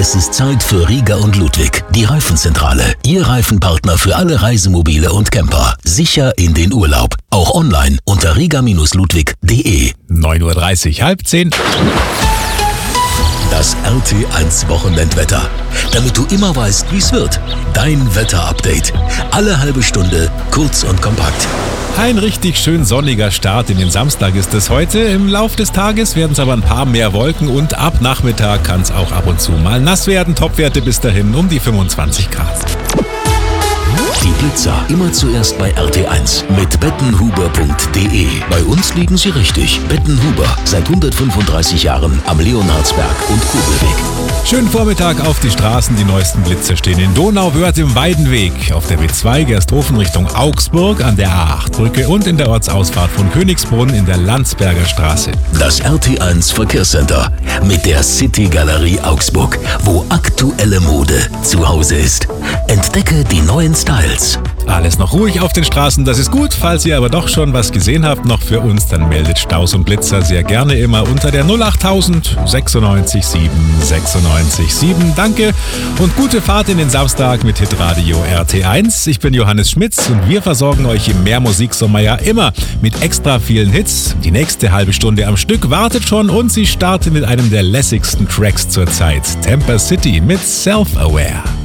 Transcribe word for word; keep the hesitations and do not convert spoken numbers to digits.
Es ist Zeit für Rieger und Ludwig, die Reifenzentrale. Ihr Reifenpartner für alle Reisemobile und Camper. Sicher in den Urlaub. Auch online unter rieger Ludwig punkt de. neun Uhr dreißig, halb zehn. Das R T eins Wochenendwetter. Damit du immer weißt, wie es wird. Dein Wetterupdate. Alle halbe Stunde, kurz und kompakt. Ein richtig schön sonniger Start in den Samstag ist es heute. Im Lauf des Tages werden es aber ein paar mehr Wolken und ab Nachmittag kann es auch ab und zu mal nass werden. Topwerte bis dahin um die fünfundzwanzig Grad. Die Blitzer immer zuerst bei R T eins mit bettenhuber punkt de. Bei uns liegen sie richtig. Bettenhuber, seit hundertfünfunddreißig Jahren am Leonhardsberg und Kobelweg. Schönen Vormittag auf die Straßen. Die neuesten Blitzer stehen in Donauwörth im Weidenweg, auf der B zwei Gersthofen Richtung Augsburg, an der A acht Brücke und in der Ortsausfahrt von Königsbrunn in der Landsberger Straße. Das R T eins Verkehrscenter mit der City Galerie Augsburg, wo aktuelle Mode zu Hause ist. Entdecke die neuen Styles. Alles noch ruhig auf den Straßen, das ist gut. Falls ihr aber doch schon was gesehen habt, noch für uns, dann meldet Staus und Blitzer sehr gerne immer unter der null achttausend sechsundneunzig sieben sechsundneunzig sieben. Danke und gute Fahrt in den Samstag mit Hitradio R T eins. Ich bin Johannes Schmitz und wir versorgen euch im Mehrmusiksommer ja immer mit extra vielen Hits. Die nächste halbe Stunde am Stück wartet schon und sie startet mit einem der lässigsten Tracks zur Zeit. Temper City mit Self-Aware.